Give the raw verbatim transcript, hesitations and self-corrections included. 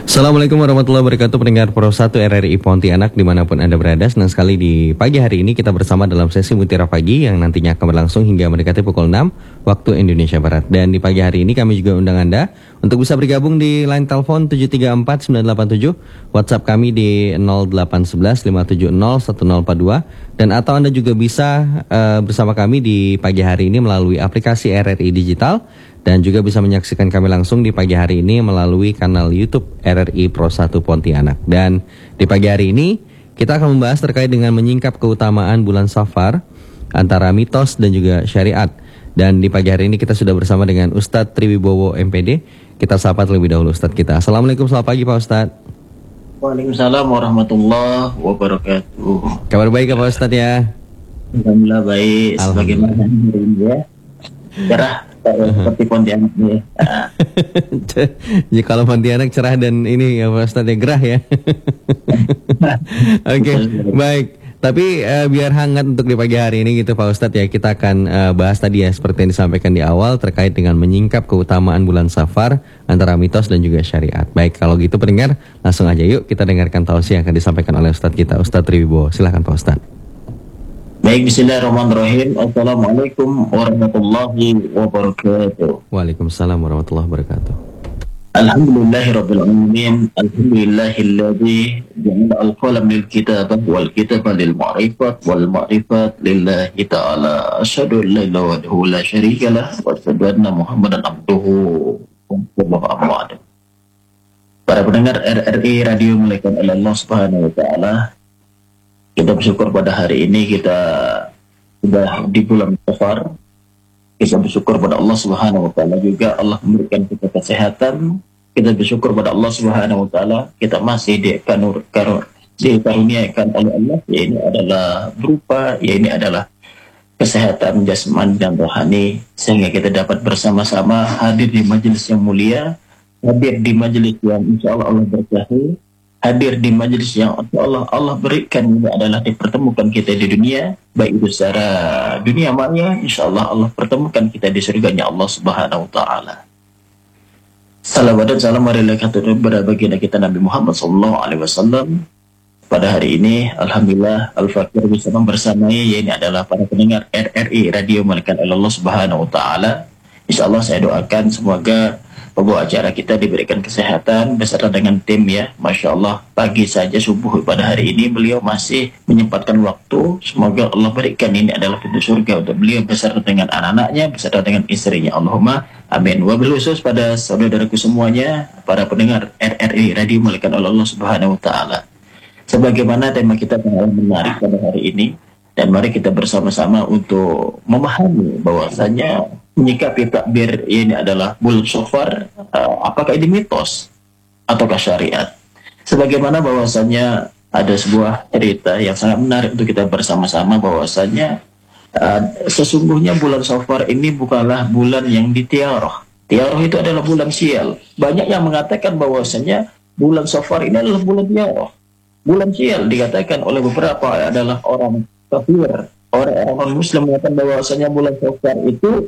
Assalamualaikum warahmatullahi wabarakatuh, pendengar Pro satu R R I Pontianak dimanapun Anda berada. Senang sekali di pagi hari ini kita bersama dalam sesi Mutiara Pagi yang nantinya akan berlangsung hingga mendekati pukul enam waktu Indonesia Barat. Dan di pagi hari ini kami juga undang Anda untuk bisa bergabung di line telepon tujuh tiga empat sembilan delapan tujuh, WhatsApp kami di nol delapan satu satu lima tujuh nol satu nol empat dua, dan atau Anda juga bisa uh, bersama kami di pagi hari ini melalui aplikasi R R I Digital. Dan juga bisa menyaksikan kami langsung di pagi hari ini melalui kanal YouTube R R I Pro satu Pontianak. Dan di pagi hari ini kita akan membahas terkait dengan menyingkap keutamaan bulan Safar antara mitos dan juga syariat. Dan di pagi hari ini kita sudah bersama dengan Ustadz Triwibowo M P D. Kita sapa terlebih dahulu Ustadz kita. Assalamualaikum, selamat pagi Pak Ustadz. Waalaikumsalam warahmatullahi wabarakatuh. Kabar baik Pak Ustadz ya? Alhamdulillah baik. Sebagaimana ini ya, cerah seperti Pontianak nih. Jadi kalau Pontianak cerah dan ini ya Pak Ustadz ya, gerah ya. Oke, okay, baik. Tapi uh, biar hangat untuk di pagi hari ini gitu Pak Ustadz ya, kita akan uh, bahas tadi ya seperti yang disampaikan di awal terkait dengan menyingkap keutamaan bulan Safar antara mitos dan juga syariat. Baik, kalau gitu pendengar, langsung aja yuk kita dengarkan tausiah yang akan disampaikan oleh Ustadz kita, Ustadz Triwibowo. Silahkan Pak Ustadz. Baik, bismillahirrahmanirrahim. Assalamualaikum warahmatullahi wabarakatuh. Waalaikumsalam warahmatullahi wabarakatuh. Alhamdulillahirabbil alamin. Alhamdulillahilladzi ja'ala al-qalam lil kitabah wal kitaba lil ma'rifat wal ma'rifat lillahi ta'ala. Asyhadu an la ilaha illallah la syarika lah wa asyhadu anna Muhammadan abduhu wa rasuluh. Para pendengar R R I Radio Muliakan Allah Subhanahu wa taala, kita bersyukur pada hari ini kita sudah di bulan Safar. Kita bersyukur pada Allah Subhanahu wa taala juga Allah memberikan kita kesehatan. Kita bersyukur pada Allah Subhanahu wa taala kita masih dikanur karun dikaruniakan oleh Allah, ya ini adalah berupa ya ini adalah kesehatan jasmani dan rohani, sehingga kita dapat bersama-sama hadir di majelis yang mulia, hadir di majelis yang insyaallah Allah berkahi, hadir di majelis yang Allah Allah berikan ini adalah dipertemukan kita di dunia, baik itu secara dunia maya, insyaallah Allah pertemukan kita di surganya Allah Subhanahu wa taala. Salawat dan salam marilah kepada baginda kita Nabi Muhammad sallallahu alaihi wasallam. Pada hari ini alhamdulillah Al-Fakir bisa membersamai, ya ini adalah para pendengar R R I Radio Muliakan Allah Subhanahu wa taala. Insyaallah saya doakan semoga pembawa acara kita diberikan kesehatan beserta dengan tim ya. Masya Allah, pagi saja subuh pada hari ini beliau masih menyempatkan waktu. Semoga Allah berikan ini adalah pintu surga untuk beliau beserta dengan anak-anaknya, beserta dengan istrinya. Allahumma amin. Wabil khusus pada saudaraku semuanya, para pendengar R R I Radio Muliakan Allah Subhanahu wa taala. Sebagaimana tema kita sangat menarik pada hari ini, dan mari kita bersama-sama untuk memahami bahwasanya menyikapi takbir ini adalah bulan Safar, uh, apakah ini mitos ataukah syariat? Sebagaimana bahwasanya ada sebuah cerita yang sangat menarik untuk kita bersama-sama bahwasanya uh, sesungguhnya bulan Safar ini bukanlah bulan yang ditiarah. Tiarah itu adalah bulan sial. Banyak yang mengatakan bahwasanya bulan Safar ini adalah bulan tiarah. Bulan sial dikatakan oleh beberapa adalah orang kafir. Orang-orang Muslim mengatakan bahwasanya bulan Safar itu